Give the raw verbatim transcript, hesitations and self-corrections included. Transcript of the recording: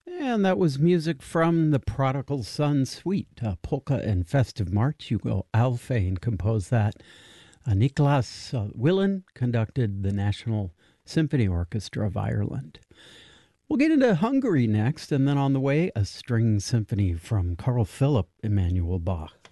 And that was music from the Prodigal Son Suite, a polka and festive march. Hugo Alfvén composed that. Uh, Nicholas uh, Willan conducted the National Symphony Orchestra of Ireland. We'll get into Hungary next, and then on the way, a string symphony from Carl Philipp Emanuel Bach.